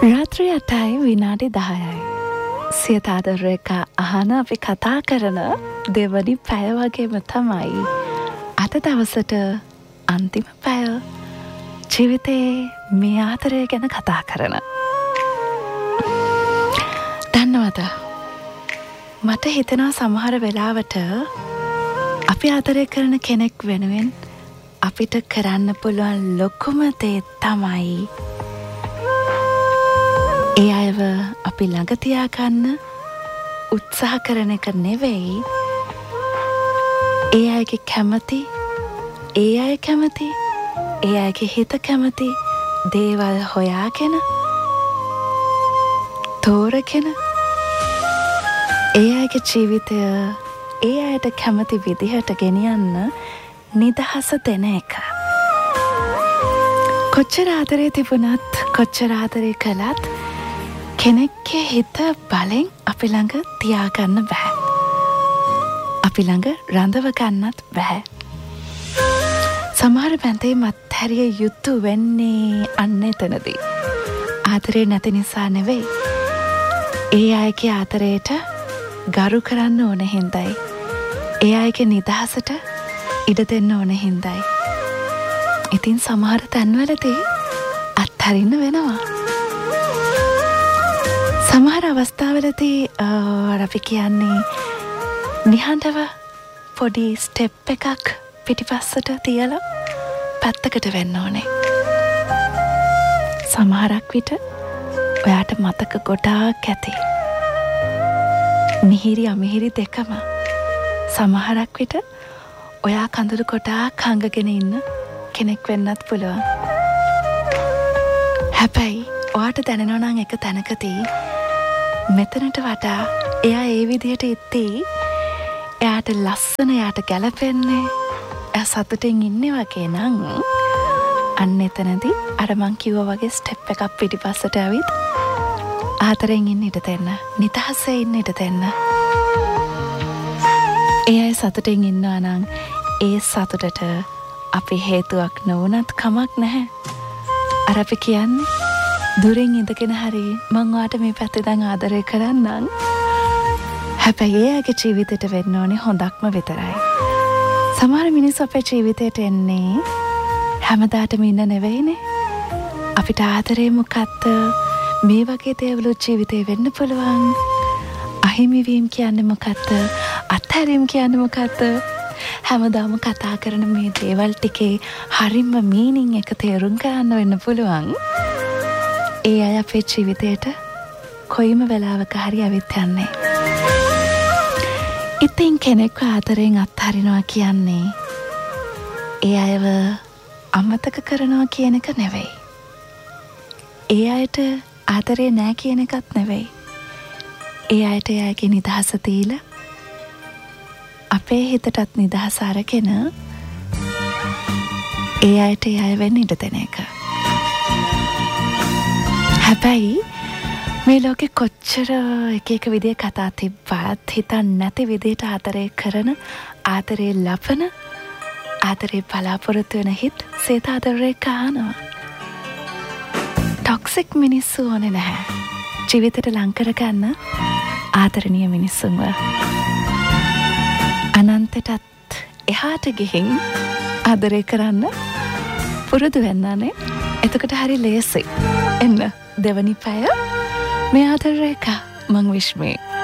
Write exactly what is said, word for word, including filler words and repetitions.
රාත්‍රී අටයි විනාඩි දහයයි. සියත ආදරේක අහන අපි කතා කරන දෙවනි පැය වගේම තමයි අද දවසට අන්තිම පැය ජීවිතේ මේ ආදරය ගැන කතා කරන. දන්නවද? මට හිතෙනවා සමහර වෙලාවට අපි ආදරය කරන කෙනෙක් වෙනුවෙන් අපිට කරන්න පුළුවන් ලොකුම දේ තමයි ඒ අයව අපි ළඟ තියාගන්න උත්සාහ කරන එක නෙවෙයි, ඒ අයගේ කැමති, ඒ අය කැමති, ඒ අයගේ හිත කැමති දේවල් හොයාගෙන තෝරගෙන ඒ අයගේ ජීවිතය ඒ අයට කැමති විදිහට ගෙනියන්න නිදහස දෙන එක. කොච්චර ආදරේ තිබුණත්, කොච්චර ආදරේ කළත් කෙනෙක්ගේ හිත බලෙන් අපි ළඟ තියාගන්න බෑ. අපි ළඟ රඳව ගන්නත් බෑ. සමහර බැඳීම් අත්හැරිය යුතු වෙන්නේ අන්න එතනදී. ආදරේ නැති නිසා නෙවෙයි, ඒ අයගේ ආදරයට ගරු කරන්න ඕන හින්දායි, ඒ අයගේ නිදහසට ඉඩ දෙන්න ඕන හින්දායි. ඉතින් සමහර තැන්වලදී අත්හරින්න වෙනවා. සමහර අවස්ථාවලදී අපි කියන්නේ නිහඬව පොඩි ස්ටෙප් එකක් පිටිපස්සට තියලා පැත්තකට වෙන්න ඕනේ. සමහරක් විට ඔයාට මතක ගොඩාක් ඇති, මිහිරි අමිහිරි දෙකම. සමහරක් විට ඔයා කඳුළු ගොඩාක් හංගගෙන ඉන්න කෙනෙක් වෙන්නත් පුළුවන්. හැබැයි ඔයාට දැනෙනවා නම් එක තැනකදී මෙතනට වඩා එයා ඒ විදිහට ඉත්තේ එයාට ලස්සන, එයාට ගැලපෙන්නේ, එයා සතුටින් ඉන්නේ වගේ නම් අන්න එතනදී අර මං කිව්වා වගේ ස්ටෙප් එකක් පිටිපස්සට ඇවිත් ආදරෙන් ඉන්න ඉඩ දෙන්න, නිදහසේ ඉන්න ඉඩ දෙන්න. ඒ අය සතුටින් ඉන්නවා නම් ඒ සතුටට අපි හේතුවක් නොවුනත් කමක් නැහැ. අර අපි කියන්නේ දුරින් ඉඳගෙන හරි මං ඔයාට මේ පැත්තේ දැන් ආදරය කරන්නම්. හැබැයි ඒ අයගේ ජීවිතයට වෙන්න ඕනේ හොඳක්ම විතරයි. සමහර මිනිස්සු අපේ ජීවිතයට එන්නේ හැමදාටම ඉන්න නෙවෙයිනේ. අපිට ආදරේ මොකක්ද? මේ වගේ දේවලුත් ජීවිතේ වෙන්න පුළුවන්. අහිමිවීම කියන්නේ මොකක්ද? අත්හැරීම කියන්නේ මොකක්ද? හැමදාම කතා කරන මේ දේවල් ටිකේ හරිම මීනින් එක තේරුම් ගන්න වෙන්න පුළුවන්. ඒ අය අපේ ජීවිතයට කොයිම වෙලාවක හරි ඇවිත් යන්නේ. ඉතින් කෙනෙක්ව ආදරෙන් අත්හරිනවා කියන්නේ ඒ අයව අමතක කරනවා කියන එක නෙවෙයි. ඒ අයට ආදරේ නෑ කියන එකත් නෙවෙයි. ඒ අයට ඒ අයගේ නිදහස දීලා අපේ හිතටත් නිදහස අරගෙන ඒ අයට ඒ අය වෙන්න ඉඩ දෙන එක. හැබැයි මේ ලෝකෙ කොච්චර එක එක විදිහේ කතා තිබ්බත් හිතන් නැති විදිහට ආදරය කරන, ආදරේ ලබන, ආදරේ බලාපොරොත්තු වෙන හිත් සේත ආදරේ කානවා. ටොක්සික් මිනිස්සු ඕනේ නැහැ ජීවිතයට ලං කරගන්න ආදරණීය මිනිස්සුන්ව. අනන්තයටත් එහාට ගිහින් ආදරය කරන්න පුරුදු වෙන්නනේ. එතකොට හරි ලේසි. එන්න දෙවනි පැය මේ ආදරේක මං විශ්මේ.